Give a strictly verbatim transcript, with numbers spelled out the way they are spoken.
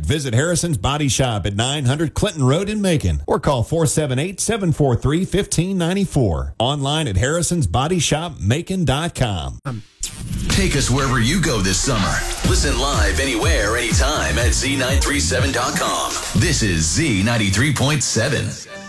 Visit Harrison's Body Shop at nine hundred Clinton Road in Macon or call four seven eight, seven four three, one five nine four. Online at harrisons body shop macon dot com. Take us wherever you go this summer. Listen live anywhere, anytime at Z nine three seven dot com. This is Z ninety-three point seven.